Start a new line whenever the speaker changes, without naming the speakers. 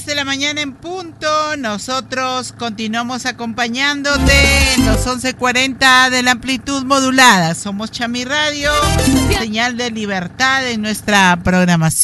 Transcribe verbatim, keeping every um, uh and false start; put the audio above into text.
diez de la mañana en punto. Nosotros continuamos acompañándote en los once cuarenta de la amplitud modulada. Somos Chami Radio, señal de libertad en nuestra programación.